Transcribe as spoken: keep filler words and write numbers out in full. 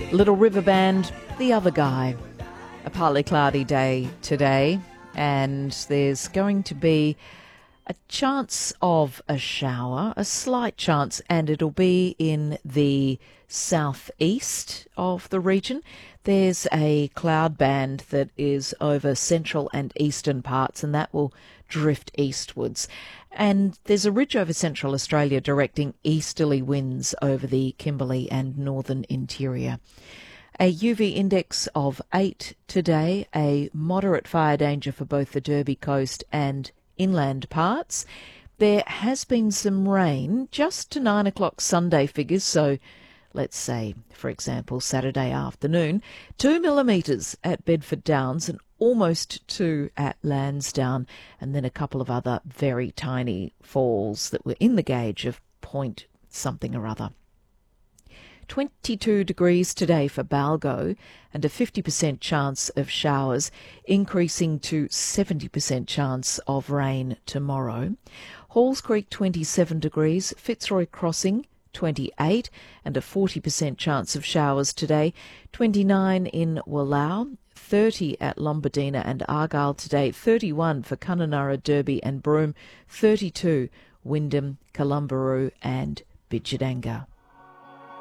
Little River Band, The Other Guy. A partly cloudy day today, and there's going to be a chance of a shower, a slight chance, and it'll be in the southeast of the region. There's a cloud band that is over central and eastern parts, and that will drift eastwards. And there's a ridge over central Australia directing easterly winds over the Kimberley and northern interior. A U V index of eight today, a moderate fire danger for both the Derby coast and inland parts. There has been some rain just to nine o'clock Sunday figures, so let's say, for example, Saturday afternoon, two millimetres at Bedford Downs and almost two at Lansdowne, and then a couple of other very tiny falls that were in the gauge of point something or other. twenty-two degrees today for Balgo and a fifty percent chance of showers, increasing to seventy percent chance of rain tomorrow. Halls Creek twenty-seven degrees, Fitzroy Crossing twenty-eight and a forty percent chance of showers today. twenty-nine in Wallau, thirty at Lombardina and Argyle today, thirty-one for Kununurra, Derby and Broome, thirty-two Wyndham, Columbaroo and Bidjadanga.